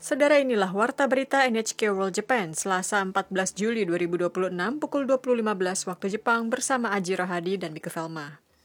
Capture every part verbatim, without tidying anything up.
Saudara, inilah Warta Berita N H K World Japan, Selasa empat belas Juli dua ribu dua puluh enam, pukul dua puluh lima belas waktu Jepang bersama Aji Rohadi dan Mika Velma.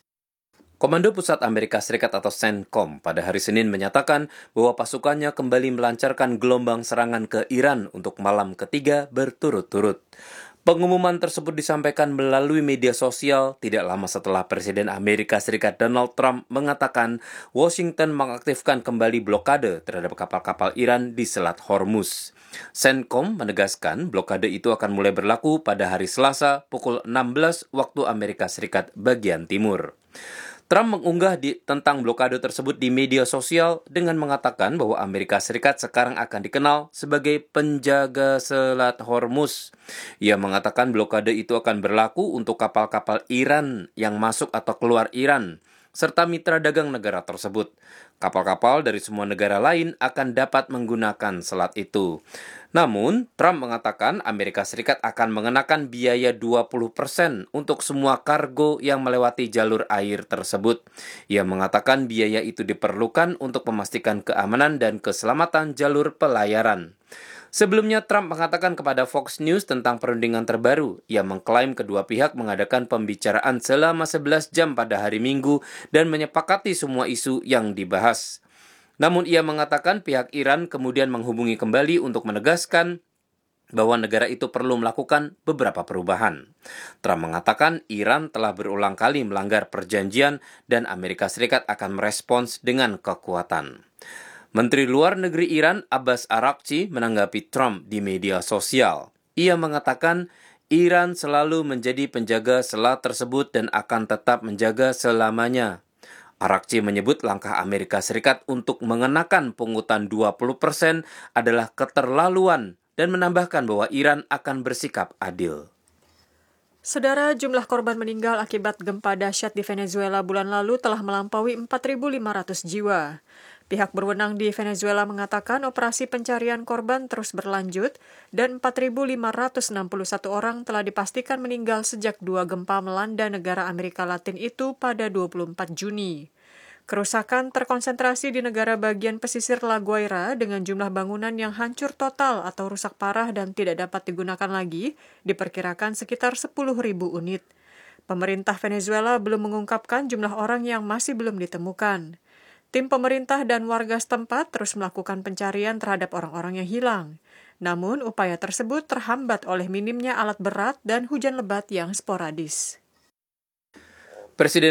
Komando Pusat Amerika Serikat atau CENTCOM pada hari Senin menyatakan bahwa pasukannya kembali melancarkan gelombang serangan ke Iran untuk malam ketiga berturut-turut. Pengumuman tersebut disampaikan melalui media sosial tidak lama setelah Presiden Amerika Serikat Donald Trump mengatakan Washington mengaktifkan kembali blokade terhadap kapal-kapal Iran di Selat Hormuz. CENTCOM menegaskan blokade itu akan mulai berlaku pada hari Selasa pukul enam belas waktu Amerika Serikat bagian timur. Trump mengunggah di, tentang blokade tersebut di media sosial dengan mengatakan bahwa Amerika Serikat sekarang akan dikenal sebagai penjaga Selat Hormuz. Ia mengatakan blokade itu akan berlaku untuk kapal-kapal Iran yang masuk atau keluar Iran, serta mitra dagang negara tersebut. Kapal-kapal dari semua negara lain akan dapat menggunakan selat itu. Namun, Trump mengatakan Amerika Serikat akan mengenakan biaya dua puluh persen untuk semua kargo yang melewati jalur air tersebut. Ia mengatakan biaya itu diperlukan untuk memastikan keamanan dan keselamatan jalur pelayaran. Sebelumnya, Trump mengatakan kepada Fox News tentang perundingan terbaru. Ia mengklaim kedua pihak mengadakan pembicaraan selama sebelas jam pada hari Minggu dan menyepakati semua isu yang dibahas. Namun ia mengatakan pihak Iran kemudian menghubungi kembali untuk menegaskan bahwa negara itu perlu melakukan beberapa perubahan. Trump mengatakan Iran telah berulang kali melanggar perjanjian dan Amerika Serikat akan merespons dengan kekuatan. Menteri Luar Negeri Iran Abbas Araghchi menanggapi Trump di media sosial. Ia mengatakan Iran selalu menjadi penjaga selat tersebut dan akan tetap menjaga selamanya. Araghchi menyebut langkah Amerika Serikat untuk mengenakan pungutan dua puluh persen adalah keterlaluan dan menambahkan bahwa Iran akan bersikap adil. Saudara, jumlah korban meninggal akibat gempa dahsyat di Venezuela bulan lalu telah melampaui empat ribu lima ratus jiwa. Pihak berwenang di Venezuela mengatakan operasi pencarian korban terus berlanjut dan empat ribu lima ratus enam puluh satu orang telah dipastikan meninggal sejak dua gempa melanda negara Amerika Latin itu pada dua puluh empat Juni. Kerusakan terkonsentrasi di negara bagian pesisir La Guaira dengan jumlah bangunan yang hancur total atau rusak parah dan tidak dapat digunakan lagi, diperkirakan sekitar sepuluh ribu unit. Pemerintah Venezuela belum mengungkapkan jumlah orang yang masih belum ditemukan. Tim pemerintah dan warga setempat terus melakukan pencarian terhadap orang-orang yang hilang. Namun, upaya tersebut terhambat oleh minimnya alat berat dan hujan lebat yang sporadis. Presiden